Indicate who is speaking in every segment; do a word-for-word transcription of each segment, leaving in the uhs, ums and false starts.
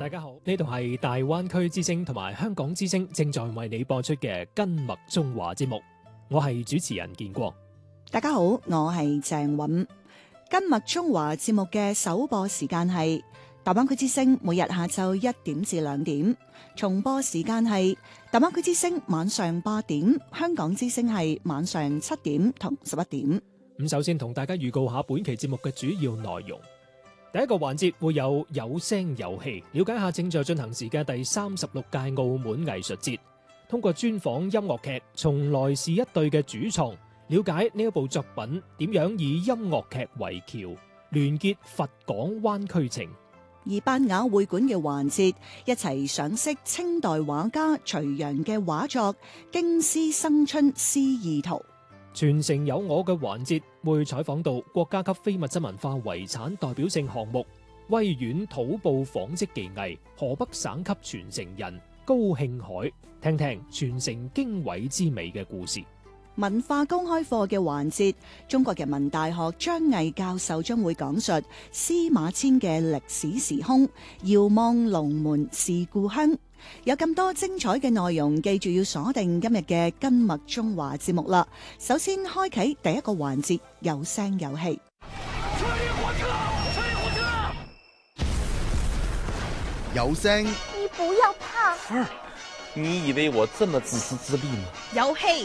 Speaker 1: 大家好，呢度係大灣區之聲同埋香港之聲正在為你播出嘅跟麥中華節目，我係主持人建國。
Speaker 2: 大家好，我係鄭韻。跟麥中華節目嘅首播時間係大灣區之聲每日下晝一點至兩點，重播時間係大灣區之聲晚上八點，香港之聲係晚上七點同十一點。
Speaker 1: 咁首先同大家預告下本期節目嘅主要內容。第一個環節會有有聲有戲，了解下正在進行時嘅第三十六屆澳門藝術節，通過專訪音樂劇《從來是一對》嘅主創，了解呢一部作品點樣以音樂劇為橋，聯結佛港灣區情。
Speaker 2: 而班雅會館嘅環節，一齊賞識清代畫家徐陽嘅畫作《京師生春思意圖》。
Speaker 1: 傳承有我嘅環節會採訪到國家級非物質文化遺產代表性項目威遠土布紡織技藝河北省級傳承人高慶海，聽聽傳承經緯之美嘅故事。
Speaker 2: 文化公開課嘅環節，中國人民大學張毅教授將會講述司馬遷嘅歷史時空，遙望龍門是故鄉。有咁多精彩嘅內容，記住要鎖定今日嘅跟麥中華節目啦。首先開啟第一個環節，有聲有戲。
Speaker 3: 吹火車！吹火車！
Speaker 4: 有聲。
Speaker 5: 你不要怕。
Speaker 3: 兒，你以為我這麼自私自利嗎？
Speaker 2: 有戲。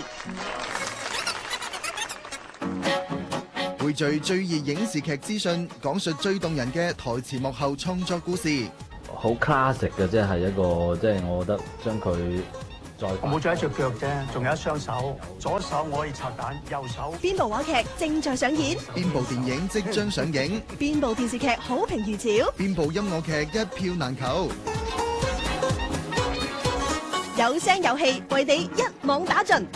Speaker 4: 匯聚最熱影視劇資訊，講述最動人嘅台前幕後創作故事。
Speaker 6: 好 classic 嘅，即係一個，即係我覺得將佢再
Speaker 7: 冇咗一隻腳啫，仲有一雙手，左手我可以拆彈，右手。
Speaker 8: 邊部話劇正在上演？
Speaker 4: 邊部電影即將上映？
Speaker 8: 邊部電視劇好評如潮？
Speaker 4: 邊部音樂劇一票難求？
Speaker 8: 有聲有戲，為你一網打盡。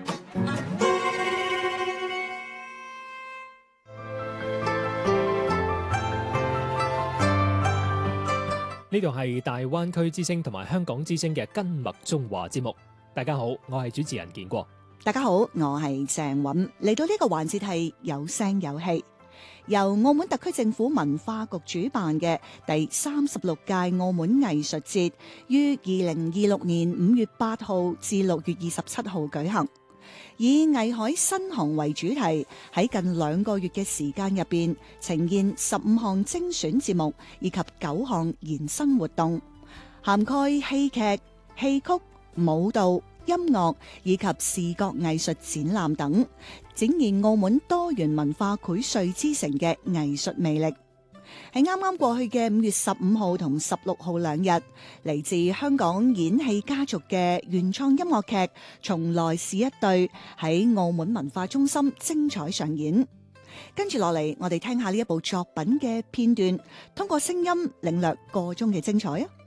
Speaker 1: 呢度係大灣區之聲同埋香港之聲嘅跟麥中華節目。大家好，我係主持人建國。
Speaker 2: 大家好，我係鄭韻。嚟到呢個環節係有聲有戲，由澳門特區政府文化局主辦嘅第三十六屆澳門藝術節，於二零二六年五月八號至六月二十七號舉行。以藝海新航為主題，喺近兩個月嘅時間入邊，呈現十五項精選節目以及九項延伸活動，涵蓋戲劇、戲曲、舞蹈、音樂以及視覺藝術展覽等，展現澳門多元文化薈萃之城嘅藝術魅力。喺啱啱過去嘅五月十五號同十六號兩日，嚟自香港演戲家族嘅原創音樂劇《從來是一對》喺澳門文化中心精彩上演。跟住落嚟，我哋聽下呢一部作品嘅片段，通過聲音領略個中嘅精彩啊！